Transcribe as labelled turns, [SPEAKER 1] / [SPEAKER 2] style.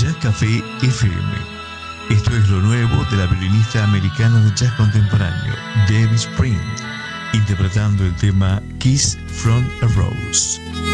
[SPEAKER 1] Jazz Café FM. Esto es lo nuevo de la violinista americana de jazz contemporáneo, Debbie Spring, interpretando el tema Kiss from a Rose.